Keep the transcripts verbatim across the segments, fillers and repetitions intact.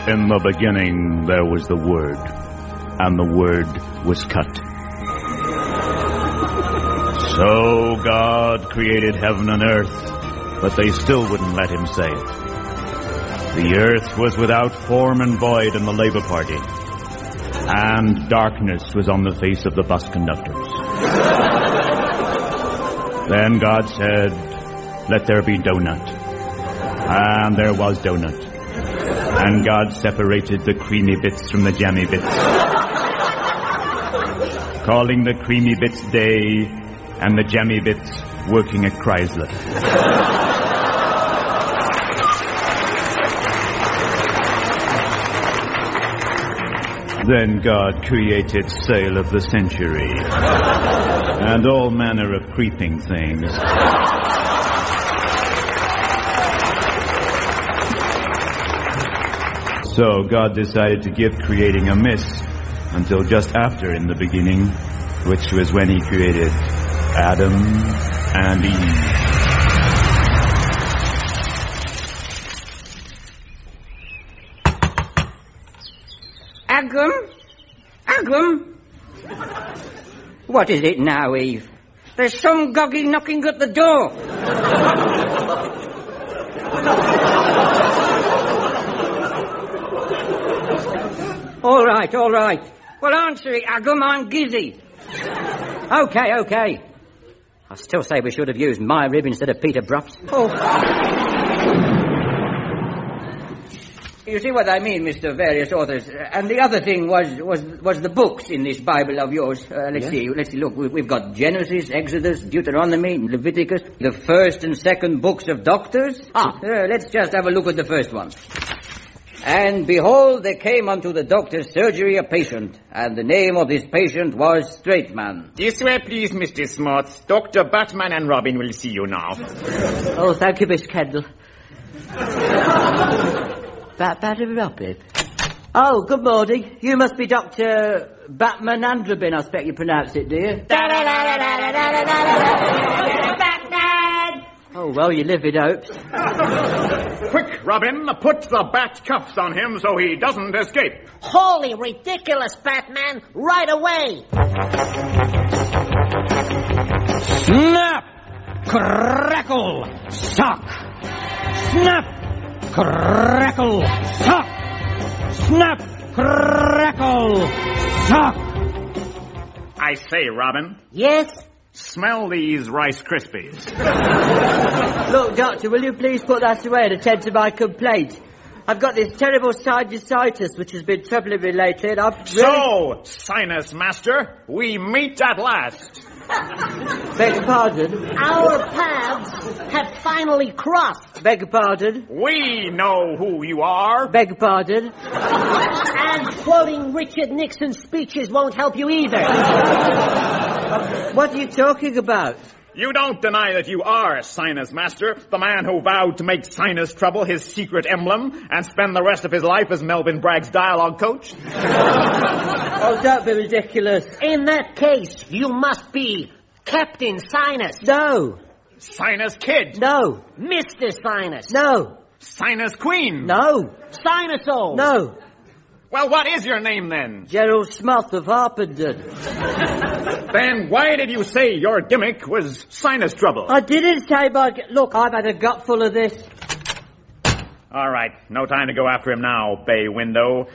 In the beginning there was the Word, and the Word was cut. So God created heaven and earth, but they still wouldn't let him say it. The earth was without form and void in the Labour Party, and darkness was on the face of the bus conductors. Then God said, "Let there be donut." And there was donut. And God separated the creamy bits from the jammy bits, calling the creamy bits day and the jammy bits working at Chrysler. Then God created Sale of the Century and all manner of creeping things. So God decided to give creating a miss until just after in the beginning, which was when he created Adam and Eve. Agam? Agam? What is it now, Eve? There's some goggy knocking at the door. All right, all right. Well, answer it, Agam. I'm Gizzy. Okay, okay. I still say we should have used my rib instead of Peter Bruff's. Oh. You see what I mean, Mister Various Authors. And the other thing was was was the books in this Bible of yours. Uh, let's yes. see, let's see. Look, we've got Genesis, Exodus, Deuteronomy, Leviticus, the first and second books of doctors. Ah, uh, let's just have a look at the first one. And behold, there came unto the doctor's surgery a patient, and the name of this patient was Straight Man. This way, please, Mister Smarts. Doctor Batman and Robin will see you now. Oh, thank you, Miss Kendall. Bat Batman Robin. Oh, good morning. You must be Doctor Batman Androbin, I expect you pronounce it, do you? Batman! Oh, well, you live in hopes. Quick, Robin, put the bat cuffs on him so he doesn't escape. Holy ridiculous, Batman! Right away! Snap! Crackle! Sock! Snap! Crackle! Sock! Snap! Crackle! Sock! I say, Robin. Yes? Smell these Rice Krispies. Look, Doctor, will you please put that away and attend to my complaint? I've got this terrible sinusitis which has been troubling me lately, and I've really... So, Sinus Master, we meet at last. Beg your pardon? Our paths have finally crossed. Beg your pardon? We know who you are. Beg your pardon? And quoting Richard Nixon's speeches won't help you either. What are you talking about? You don't deny that you are Sinus Master, the man who vowed to make sinus trouble his secret emblem and spend the rest of his life as Melvin Bragg's dialogue coach? Oh, don't be ridiculous. In that case, you must be Captain Sinus. No. Sinus Kid. No. Mister Sinus. No. Sinus Queen. No. Sinusole. No. Well, what is your name, then? Gerald Smoth of Harpenden. Then why did you say your gimmick was sinus trouble? I didn't say my... Look, I've had a gut full of this. All right, no time to go after him now, bay window.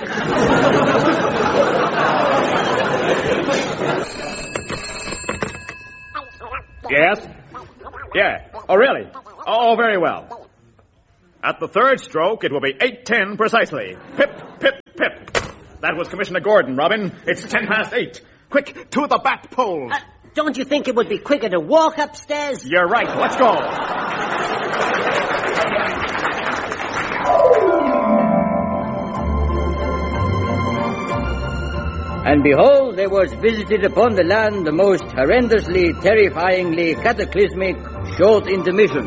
Yes? Yeah. Oh, really? Oh, very well. At the third stroke, it will be eight ten precisely. Pip, pip, pip. That was Commissioner Gordon, Robin. It's ten past eight. Quick, to the bat poles. Uh, don't you think it would be quicker to walk upstairs? You're right. Let's go. And behold, there was visited upon the land the most horrendously, terrifyingly, cataclysmic short intermission.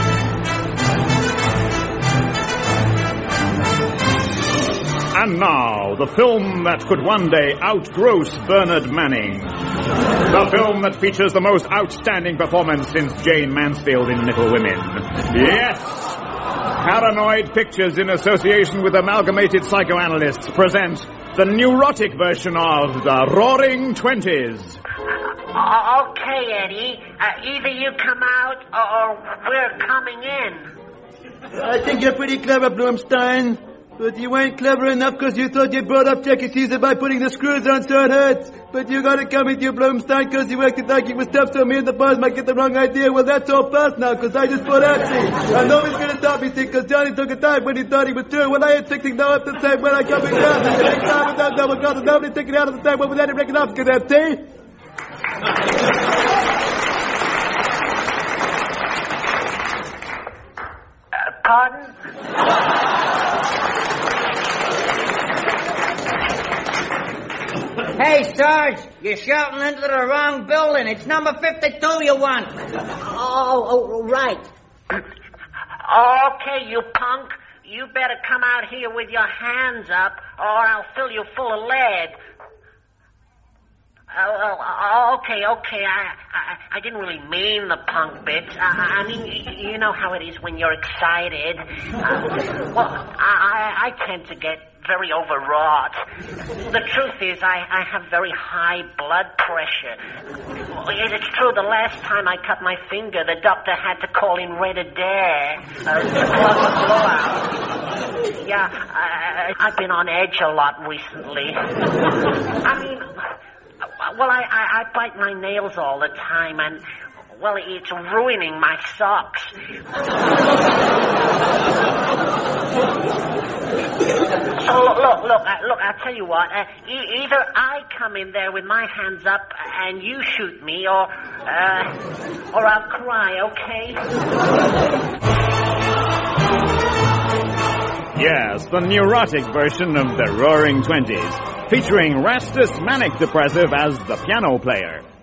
And now, the film that could one day outgross Bernard Manning. The film that features the most outstanding performance since Jane Mansfield in Little Women. Yes! Paranoid Pictures, in association with Amalgamated Psychoanalysts, present the neurotic version of the Roaring Twenties. Uh, okay, Eddie. Uh, either you come out or we're coming in. I think you're pretty clever, Bloomstein. But you ain't clever enough because you thought you brought up Jackie Caesar by putting the screws on so it hurts. But you got it coming to you, Bloomstein, because you acted like you was tough, so me and the boys might get the wrong idea. Well, that's all past now, because I just bought Axie. And nobody's going to stop me, see, because Johnny took a dive when he thought he was true. Well, I ain't fixing now up the same when I coming down. Next time without double cross, and nobody's taking it out of the same one without any breaking off, because that's see? Uh, pardon? Hey, Sarge, you're shouting into the wrong building. It's number fifty-two you want. Oh, oh, right. Okay, you punk. You better come out here with your hands up, or I'll fill you full of lead. Oh, oh, oh, okay, okay. I, I, I didn't really mean the punk bit. I, I mean, you, you know how it is when you're excited. Uh, well, I, I tend to get very overwrought. The truth is, I, I have very high blood pressure. It's true, the last time I cut my finger, the doctor had to call in Red Adair uh, to cause a blowout. Yeah, I, I've been on edge a lot recently. I mean, well, I, I, I bite my nails all the time, and, well, it's ruining my socks. So, look, look, look, uh, look, I'll tell you what. Uh, e- either I come in there with my hands up and you shoot me, or, uh, or I'll cry, okay? Yes, the neurotic version of the Roaring Twenties, featuring Rastus Manic Depressive as the piano player.